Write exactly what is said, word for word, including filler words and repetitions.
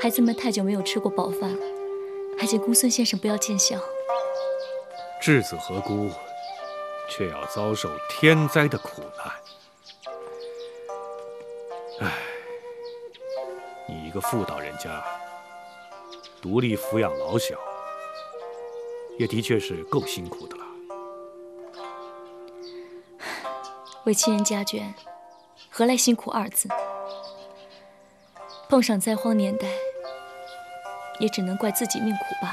孩子们太久没有吃过饱饭了，还请公孙先生不要见笑。 稚子何辜，却要遭受天灾的苦难。唉，你一个妇道人家，独立抚养老小，也的确是够辛苦的了。 为亲人家眷，何来辛苦二字？碰上灾荒年代，也只能怪自己命苦罢了。